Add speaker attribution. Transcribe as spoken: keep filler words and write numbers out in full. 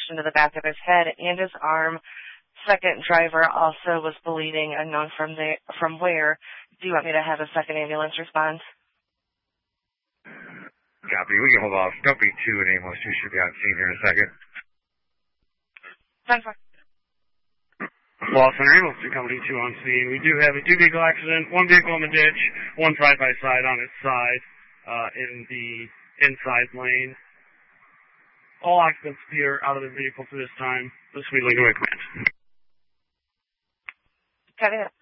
Speaker 1: smashed into the back of his head and his arm. Second driver also was bleeding, unknown from the, from where. Do you want me to have a second ambulance respond?
Speaker 2: Copy. We can hold off. Don't be too aimless. We should be on scene here in a second.
Speaker 1: ten four.
Speaker 3: Los Center Ambulance to Company two on scene. We do have a two-vehicle accident, one vehicle in the ditch, one side-by-side on its side uh, in the inside lane. All occupants appear out of the vehicle for this time. This will be Lincoln Command.
Speaker 1: Copy that.